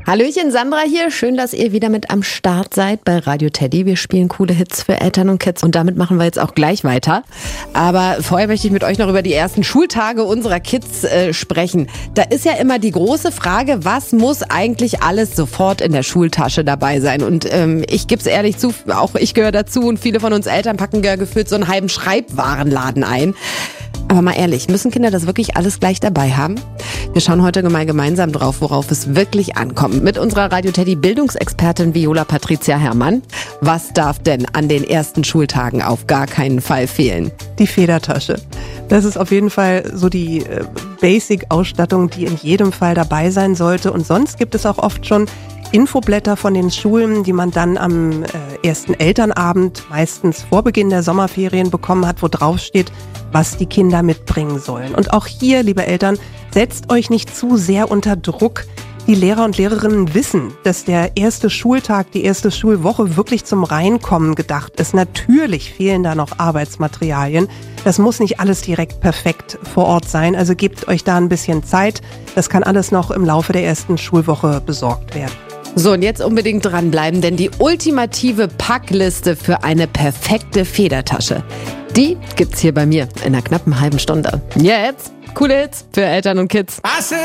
Hallöchen, Sandra hier. Schön, dass ihr wieder mit am Start seid bei Radio Teddy. Wir spielen coole Hits für Eltern und Kids und damit machen wir jetzt auch gleich weiter. Aber vorher möchte ich mit euch noch über die ersten Schultage unserer Kids sprechen. Da ist ja immer die große Frage, was muss eigentlich alles sofort in der Schultasche dabei sein? Und ich gebe es ehrlich zu, auch ich gehöre dazu und viele von uns Eltern packen gefühlt so einen halben Schreibwarenladen ein. Aber mal ehrlich, müssen Kinder das wirklich alles gleich dabei haben? Wir schauen heute mal gemeinsam drauf, worauf es wirklich ankommt. Mit unserer Radio Teddy Bildungsexpertin Viola Patricia Herrmann. Was darf denn an den ersten Schultagen auf gar keinen Fall fehlen? Die Federtasche. Das ist auf jeden Fall so die Basic-Ausstattung, die in jedem Fall dabei sein sollte. Und sonst gibt es auch oft schon Infoblätter von den Schulen, die man dann am ersten Elternabend, meistens vor Beginn der Sommerferien, bekommen hat, wo drauf steht, was die Kinder mitbringen sollen. Und auch hier, liebe Eltern, setzt euch nicht zu sehr unter Druck. Die Lehrer und Lehrerinnen wissen, dass der erste Schultag, die erste Schulwoche wirklich zum Reinkommen gedacht ist. Natürlich fehlen da noch Arbeitsmaterialien. Das muss nicht alles direkt perfekt vor Ort sein. Also gebt euch da ein bisschen Zeit. Das kann alles noch im Laufe der ersten Schulwoche besorgt werden. So, und jetzt unbedingt dranbleiben, denn die ultimative Packliste für eine perfekte Federtasche, die gibt's hier bei mir in einer knappen halben Stunde. Jetzt coole Hits für Eltern und Kids.